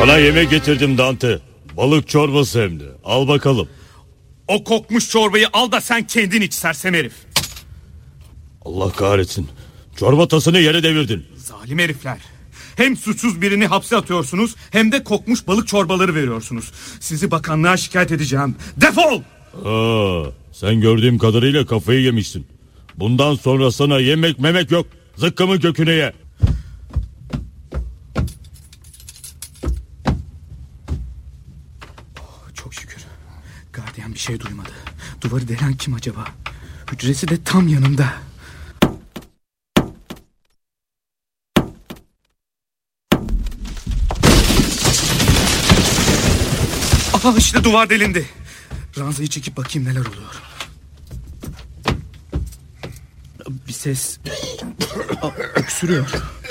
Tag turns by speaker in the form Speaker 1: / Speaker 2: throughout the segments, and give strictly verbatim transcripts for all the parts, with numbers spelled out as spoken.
Speaker 1: Sana yemek getirdim Dante. Balık çorbası hem de. Al bakalım.
Speaker 2: O kokmuş çorbayı al da sen kendin iç sersem herif.
Speaker 1: Allah kahretsin. Çorba tasını yere devirdin.
Speaker 2: Zalim herifler. Hem suçsuz birini hapse atıyorsunuz hem de kokmuş balık çorbaları veriyorsunuz. Sizi bakanlığa şikayet edeceğim. Defol!
Speaker 1: Aa, sen gördüğüm kadarıyla kafayı yemişsin. Bundan sonra sana yemek memek yok. Zıkkımın köküne ye.
Speaker 2: Oh, çok şükür. Gardiyan bir şey duymadı. Duvarı delen kim acaba? Hücresi de tam yanında. Aha, işte duvar delindi. Ranzayı çekip bakayım neler oluyor. Bir ses. Aa, öksürüyor.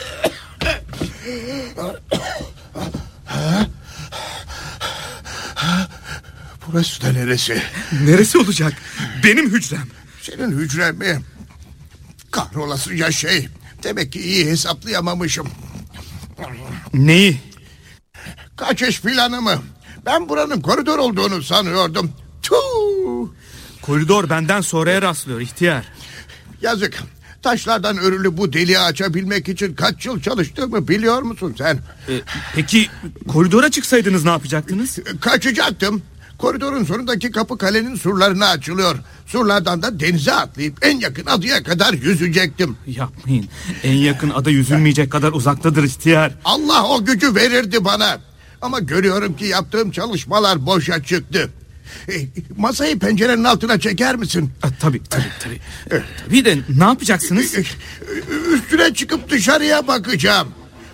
Speaker 3: Burası da neresi?
Speaker 2: Neresi olacak? Benim hücrem.
Speaker 3: Senin hücren mi? Kahrolasıca şey. Demek ki iyi hesaplayamamışım.
Speaker 2: Neyi?
Speaker 3: Kaçış planımı. Ben buranın koridor olduğunu sanıyordum. Tuh!
Speaker 2: Koridor benden sonraya rastlıyor ihtiyar.
Speaker 3: Yazık. Taşlardan örülü bu deliği açabilmek için kaç yıl çalıştığımı biliyor musun sen?
Speaker 2: Ee, peki koridora çıksaydınız ne yapacaktınız?
Speaker 3: Kaçacaktım. Koridorun sonundaki kapı kalenin surlarına açılıyor. Surlardan da denize atlayıp en yakın adaya kadar yüzecektim.
Speaker 2: Yapmayın. En yakın ada yüzülmeyecek kadar uzaktadır ihtiyar.
Speaker 3: Allah o gücü verirdi bana. Ama görüyorum ki yaptığım çalışmalar boşa çıktı. E, masayı pencerenin altına çeker misin?
Speaker 2: A, tabii tabii tabii. Tabii de ne yapacaksınız?
Speaker 3: Üstüne çıkıp dışarıya bakacağım.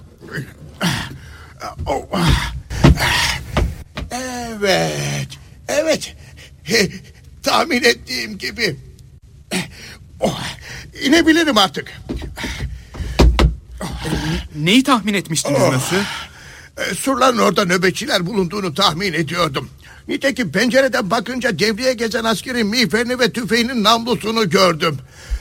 Speaker 3: Evet. Evet. Tahmin ettiğim gibi. Oh, inebilirim artık.
Speaker 2: Neyi tahmin etmiştiniz
Speaker 3: oh.
Speaker 2: Mösyö?
Speaker 3: Surların orada nöbetçiler bulunduğunu tahmin ediyordum. Nitekim pencereden bakınca devreye gezen askerin miğferini ve tüfeğinin namlusunu gördüm.